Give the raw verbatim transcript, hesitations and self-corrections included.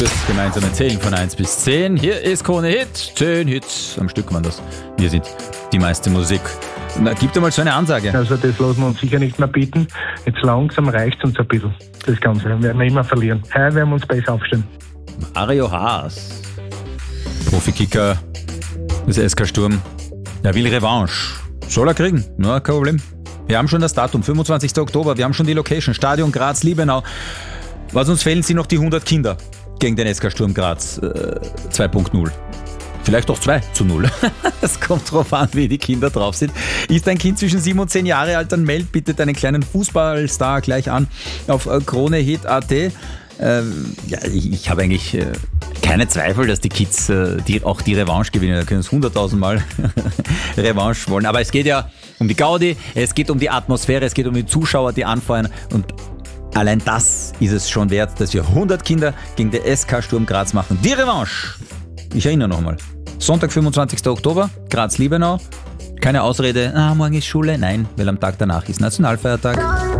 Das gemeinsame Zählen von eins bis zehn. Hier ist Krone Hit. zehn Hits am Stück waren das. Wir sind die meiste Musik. Na, gib dir mal so eine Ansage. Also das lassen wir uns sicher nicht mehr bieten. Jetzt langsam reicht uns ein bisschen, das Ganze. Wir werden immer verlieren. Heuer werden wir uns besser aufstellen. Mario Haas, Profikicker des S K Sturm. Er will Revanche. Soll er kriegen? Na, kein Problem. Wir haben schon das Datum, fünfundzwanzigster Oktober. Wir haben schon die Location, Stadion Graz-Liebenau. Was uns fehlen, sind noch die hundert Kinder gegen den S K Sturm Graz äh, zwei Punkt null. Vielleicht auch zwei zu null. Es kommt drauf an, wie die Kinder drauf sind. Ist dein Kind zwischen sieben und zehn Jahre alt, dann meld bitte deinen kleinen Fußballstar gleich an auf kronehit punkt at. Äh, ja, ich, ich habe eigentlich äh, keine Zweifel, dass die Kids äh, die, auch die Revanche gewinnen. Da können es hunderttausend Mal Revanche wollen. Aber es geht ja um die Gaudi, es geht um die Atmosphäre, es geht um die Zuschauer, die anfeuern. Und allein das ist es schon wert, dass wir hundert Kinder gegen den S K Sturm Graz machen. Die Revanche! Ich erinnere nochmal. Sonntag, fünfundzwanzigster Oktober, Graz-Liebenau. Keine Ausrede, ah, morgen ist Schule. Nein, weil am Tag danach ist Nationalfeiertag.